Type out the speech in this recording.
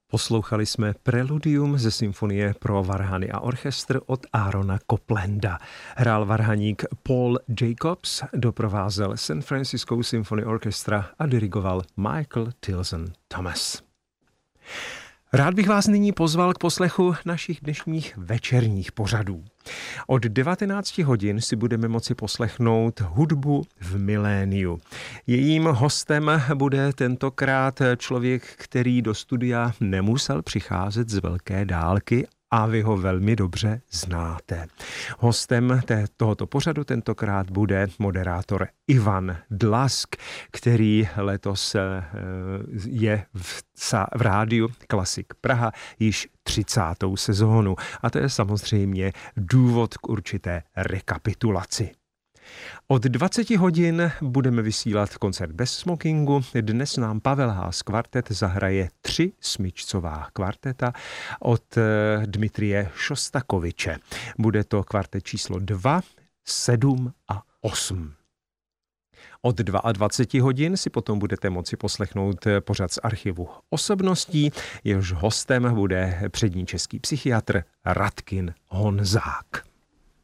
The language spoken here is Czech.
Poslouchali jsme preludium ze symfonie pro varhany a orchestr od Aarona Coplanda. Hrál varhaník Paul Jacobs, doprovázel San Francisco Symphony Orchestra a dirigoval Michael Tilson Thomas. Rád bych vás nyní pozval k poslechu našich dnešních večerních pořadů. Od 19 hodin si budeme moci poslechnout hudbu v miléniu. Jejím hostem bude tentokrát člověk, který do studia nemusel přicházet z velké dálky a vy ho velmi dobře znáte. Hostem tohoto pořadu tentokrát bude moderátor Ivan Dlask, který letos je v rádiu Klasik Praha již 30. sezónu. A to je samozřejmě důvod k určité rekapitulaci. Od 20 hodin budeme vysílat koncert bez smokingu. Dnes nám Pavel Haas kvartet zahraje 3 smyčcová kvarteta od Dmitrije Šostakoviče. Bude to kvartet číslo 2, 7 a 8. Od 22 hodin si potom budete moci poslechnout pořad z archivu osobností, jehož hostem bude přední český psychiatr Radkin Honzák.